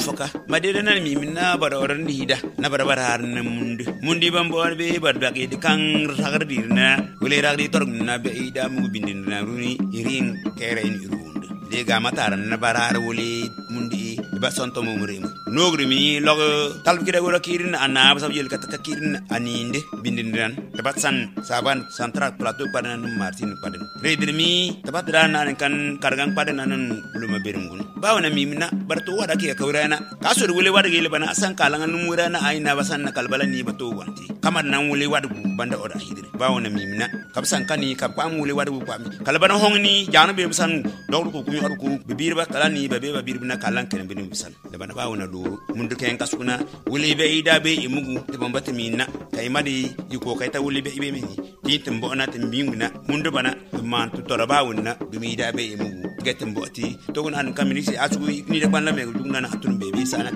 faka madede nan mi minna bara oran hida na bara bara na mundi bambo be bar bagi de kan ragardirna wele ragdi torgna be ida mu bindina runi irin kere in irunde de ga matara na bara wole mundi ba sonto mo murima nogri mi log talbi kida gora kirin ana ba sabjel kata kirin aninde bindindan tabat san saban central plateau padan martin padan redmi tabat dana kan kargang padan nan luma berungun bawana mi minna barto wada ke kawrana kaso wule wada gele bana asan kalangan numurana aina basan na kalbala ni bato wanti kamar nan wule wada banda oda hidre bawana mi minna kabsan kani kapam wule wada pami kalbana hongni janu be basan dawru ko kumi arku bibir ba kalani be babir bina kalan kan bin bisan da bana bawana do mundu ken kasuna wule be ida be imugu te bambata minna kay madi iko kay ta wule be ibe mini titim bona timbinguna mundu bana man to torabawuna dumi ida be imugu getem boti to gon an kamini si asugo ni de ban la me dugna na hatun be bi sana